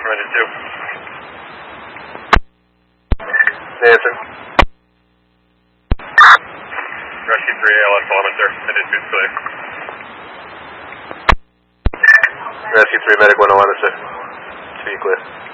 Roger 2. Nansen. Rescue 3, ALS telemeter, attitude clear. Rescue 3, medic 101, sir. Speed clear.